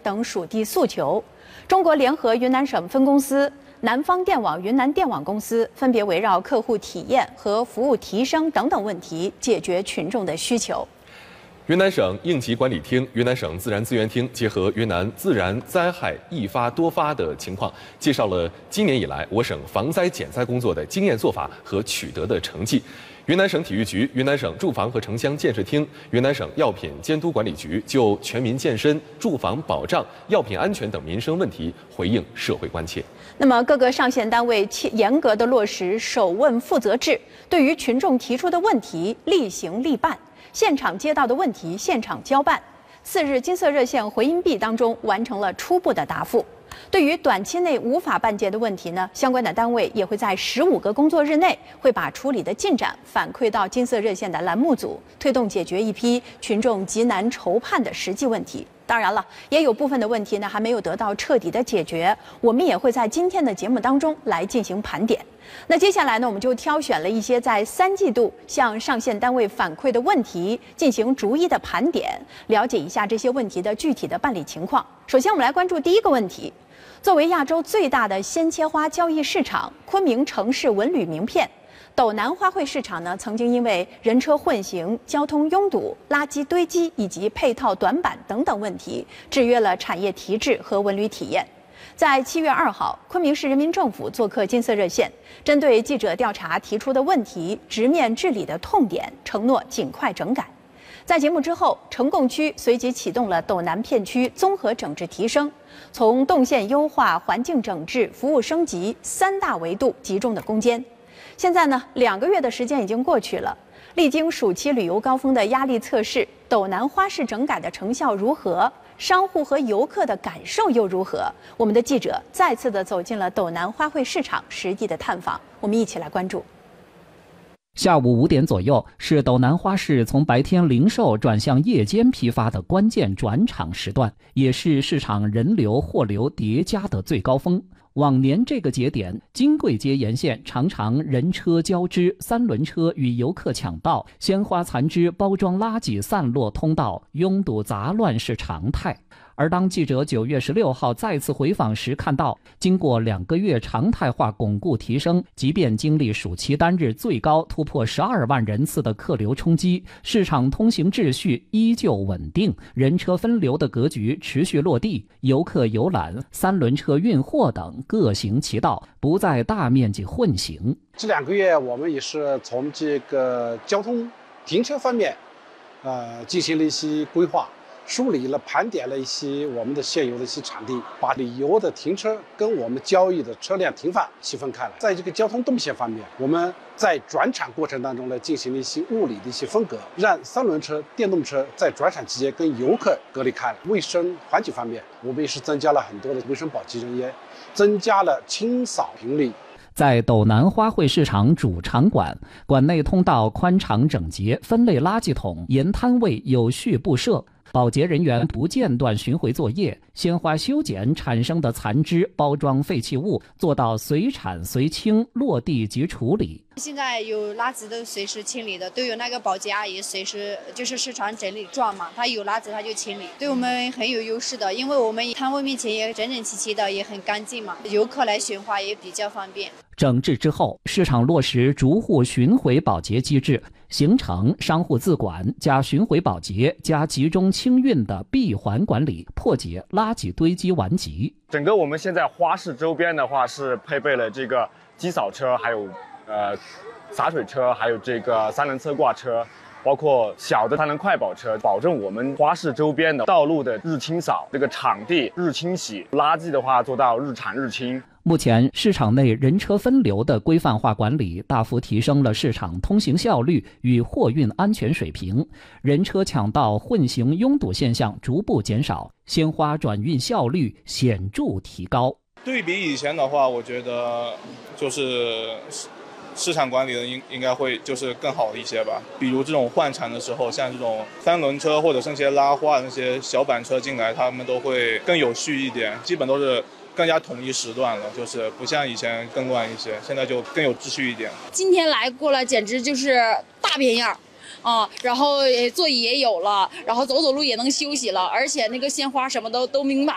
等属地诉求。中国联合云南省分公司、南方电网云南电网公司分别围绕客户体验和服务提升等等问题，解决群众的需求。 云南省应急管理厅、云南省自然资源厅结合云南自然灾害易发多发的情况，介绍了今年以来我省防灾减灾工作的经验做法和取得的成绩。云南省体育局、云南省住房和城乡建设厅、云南省药品监督管理局就全民健身、住房保障、药品安全等民生问题回应社会关切。 那么，各个上线单位严格的落实首问负责制，对于群众提出的问题立行立办。 现场接到的问题现场交办。次日，金色热线回音壁当中完成了初步的答复。对于短期内无法办结的问题呢，相关的单位也会在15个工作日内，会把处理的进展反馈到金色热线的栏目组，推动解决一批群众急难愁盼的实际问题。 当然了，也有部分的问题呢还没有得到彻底的解决，我们也会在今天的节目当中来进行盘点。那接下来呢，我们就挑选了一些在3季度向上线单位反馈的问题，进行逐一的盘点，了解一下这些问题的具体的办理情况。首先，我们来关注第一个问题：作为亚洲最大的鲜切花交易市场，昆明城市文旅名片。 斗南花卉市场呢，曾经因为人车混行、交通拥堵、垃圾堆积以及配套短板等等问题，制约了产业提质和文旅体验。在7月2号，昆明市人民政府做客金色热线，针对记者调查提出的问题，直面治理的痛点，承诺尽快整改。在节目之后，呈贡区随即启动了斗南片区综合整治提升，从动线优化、环境整治、服务升级3大维度集中的攻坚。 现在呢，2个月的时间已经过去了，历经暑期旅游高峰的压力测试，斗南花市整改的成效如何？商户和游客的感受又如何？我们的记者再次的走进了斗南花卉市场实地的探访，我们一起来关注。 下午5点左右是斗南花市从白天零售转向夜间批发的关键转场时段，也是市场人流货流叠加的最高峰。往年这个节点，金贵街沿线常常人车交织，3轮车与游客抢道，鲜花残枝、包装垃圾散落通道，拥堵杂乱是常态。 而当记者9月16号再次回访时，看到经过2个月常态化巩固提升，即便经历暑期单日最高突破12万人次的客流冲击，市场通行秩序依旧稳定，人车分流的格局持续落地，游客游览、3轮车运货等各行其道，不再大面积混行。 这2个月，我们也是从这个交通停车方面，进行了一些规划。 梳理了、盘点了一些我们的现有的一些场地，把旅游的停车跟我们交易的车辆停放区分开来。在这个交通动线方面，我们在转场过程当中呢，进行了一些物理的一些分隔，让3轮车、电动车在转场期间跟游客隔离开来。卫生环境方面，我们也是增加了很多的卫生保级人员，增加了清扫频率。 在斗南花卉市场主场馆，馆内通道宽敞整洁，分类垃圾桶沿摊位有序布设。 保洁人员不间断巡回作业，鲜花修剪产生的残枝、包装废弃物做到随产随清，落地即处理。 现在有垃圾都随时清理的，都有那个保洁阿姨随时就是市场整理状嘛，她有垃圾她就清理，对我们很有优势的，因为我们摊位面前也整整齐齐的，也很干净嘛，游客来寻花也比较方便。 整治之后，市场落实逐户巡回保洁机制。 形成商户自管加巡回保洁加集中清运的闭环管理，破解垃圾堆积顽疾。 整个我们现在花市周边的话是配备了这个机扫车，还有洒水车，还有这个3轮侧挂车，包括小的3轮快跑车，保证我们花市周边的道路的日清扫，这个场地日清洗，垃圾的话做到日产日清。 目前，市场内人车分流的规范化管理，大幅提升了市场通行效率与货运安全水平，人车抢道、混行拥堵现象逐步减少，鲜花转运效率显著提高。 对比以前的话，我觉得就是市场管理的应该会就是更好一些吧。比如这种换场的时候，像这种3轮车或者是那些拉花的那些小板车进来，他们都会更有序一点，基本都是 更加统一时段了，就是不像以前更乱一些，现在就更有秩序一点。 今天来过了，简直就是大变样，然后座椅也有了，然后走走路也能休息了，而且那个鲜花什么都明码